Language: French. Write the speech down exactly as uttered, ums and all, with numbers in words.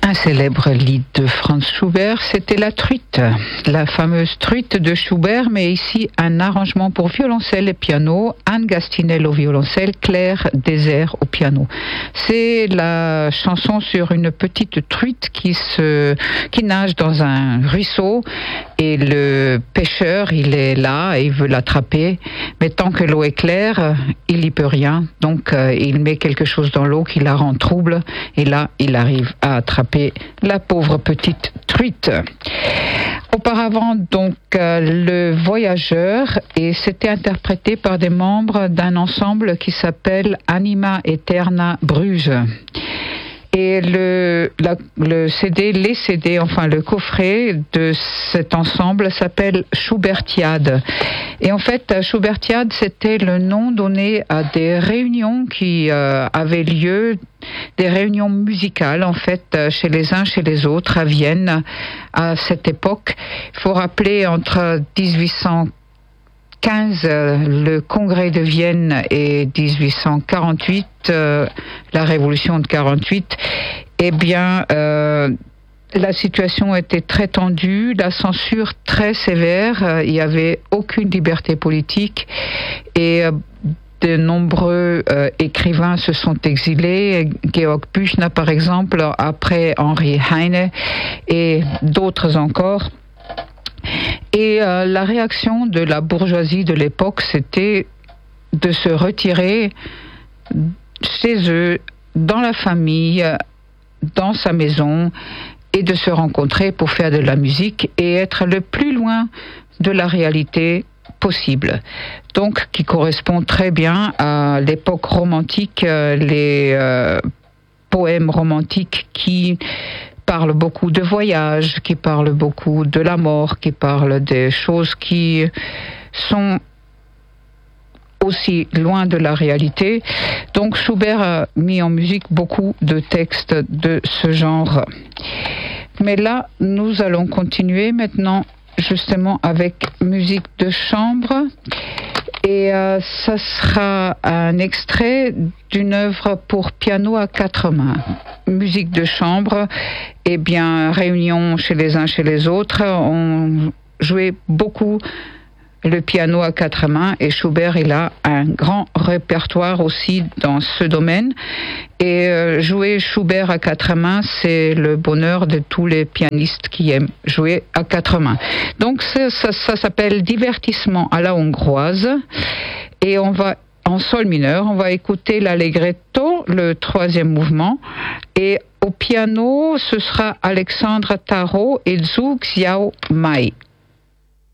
Un célèbre lied de Franz Schubert, c'était la truite, la fameuse truite de Schubert, mais ici un arrangement pour violoncelle et piano, Anne Gastinel au violoncelle, Claire Désert au piano. C'est la chanson sur une petite truite qui se, qui nage dans un ruisseau et le pêcheur, il est là et il veut l'attraper, mais tant que l'eau est claire, il n'y peut rien, donc euh, il met quelque chose dans l'eau qui la rend trouble et là il arrive à attraper la pauvre petite truite. Auparavant, donc, euh, le Voyageur, et c'était interprété par des membres d'un ensemble qui s'appelle Anima Eterna Bruges. Et le, la, le C D, les C D, enfin le coffret de cet ensemble s'appelle Schubertiade. Et en fait, Schubertiade, c'était le nom donné à des réunions qui euh, avaient lieu, des réunions musicales en fait, chez les uns, chez les autres, à Vienne, à cette époque. Il faut rappeler entre dix-huit cent quinze, le congrès de Vienne, et dix-huit cent quarante-huit, euh, la révolution de quarante-huit, eh bien, euh, la situation était très tendue, la censure très sévère, il n'y avait aucune liberté politique et euh, de nombreux euh, écrivains se sont exilés. Georg Büchner, par exemple, après Henri Heine et d'autres encore. Et euh, la réaction de la bourgeoisie de l'époque, c'était de se retirer chez eux, dans la famille, dans sa maison, et de se rencontrer pour faire de la musique et être le plus loin de la réalité possible. Donc, qui correspond très bien à l'époque romantique, euh, les euh, poèmes romantiques qui parle beaucoup de voyage, qui parle beaucoup de la mort, qui parle des choses qui sont aussi loin de la réalité. Donc Schubert a mis en musique beaucoup de textes de ce genre. Mais là, nous allons continuer maintenant justement avec musique de chambre. Et euh, ça sera un extrait d'une œuvre pour piano à quatre mains. Musique de chambre, eh bien, réunion chez les uns, chez les autres. On jouait beaucoup le piano à quatre mains et Schubert, il a un grand répertoire aussi dans ce domaine. Et euh, jouer Schubert à quatre mains, c'est le bonheur de tous les pianistes qui aiment jouer à quatre mains. Donc ça, ça, ça s'appelle Divertissement à la hongroise et on va en sol mineur, on va écouter l'allegretto, le troisième mouvement, et au piano, ce sera Alexandre Tarot et Zhu Xiao Mai.